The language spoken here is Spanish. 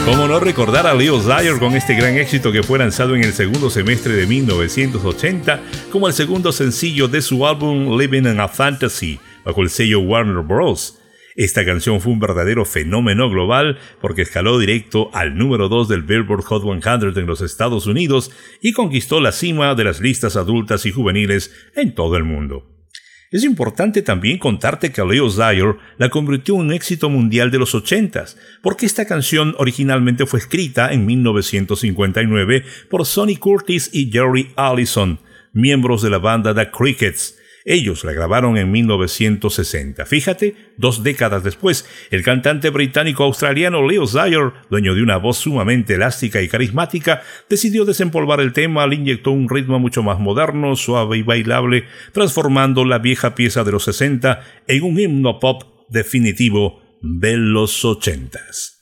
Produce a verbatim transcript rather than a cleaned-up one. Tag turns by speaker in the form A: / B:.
A: Cómo no recordar a Leo Sayer con este gran éxito que fue lanzado en el segundo semestre de mil novecientos ochenta como el segundo sencillo de su álbum Living in a Fantasy, bajo el sello Warner Bros. Esta canción fue un verdadero fenómeno global porque escaló directo al número dos del Billboard Hot cien en los Estados Unidos y conquistó la cima de las listas adultas y juveniles en todo el mundo. Es importante también contarte que Leo Sayer la convirtió en un éxito mundial de los ochentas, porque esta canción originalmente fue escrita en mil novecientos cincuenta y nueve por Sonny Curtis y Jerry Allison, miembros de la banda The Crickets. Ellos la grabaron en mil novecientos sesenta. Fíjate, dos décadas después, el cantante británico-australiano Leo Sayer, dueño de una voz sumamente elástica y carismática, decidió desempolvar el tema, le inyectó un ritmo mucho más moderno, suave y bailable, transformando la vieja pieza de los sesenta en un himno pop definitivo de los ochentas.